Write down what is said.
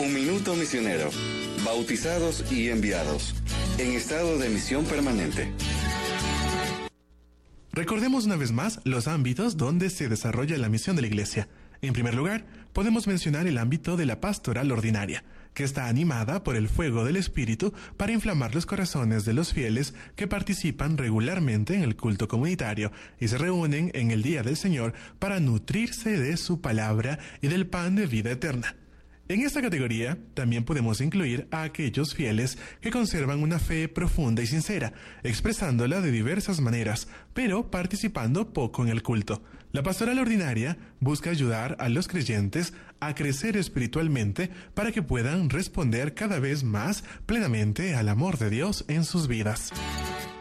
Un minuto misionero. Bautizados y enviados. En estado de misión permanente. Recordemos una vez más los ámbitos donde se desarrolla la misión de la Iglesia. En primer lugar, podemos mencionar el ámbito de la pastoral ordinaria, que está animada por el fuego del Espíritu para inflamar los corazones de los fieles que participan regularmente en el culto comunitario y se reúnen en el Día del Señor para nutrirse de su palabra y del pan de vida eterna. En esta categoría también podemos incluir a aquellos fieles que conservan una fe profunda y sincera, expresándola de diversas maneras, pero participando poco en el culto. La pastoral ordinaria busca ayudar a los creyentes a crecer espiritualmente para que puedan responder cada vez más plenamente al amor de Dios en sus vidas.